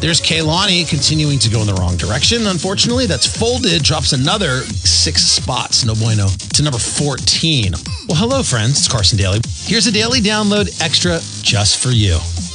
There's Kaylani continuing to go in the wrong direction. Unfortunately, that's folded, drops another 6 spots, no bueno, to number 14. Well, hello, friends. It's Carson Daly. Here's a daily download extra just for you.